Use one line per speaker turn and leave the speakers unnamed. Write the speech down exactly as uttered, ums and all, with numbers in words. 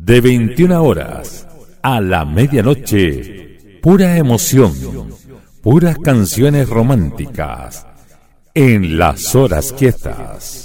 De veintiuna horas a la medianoche, pura emoción, puras canciones románticas en Las Horas Quietas.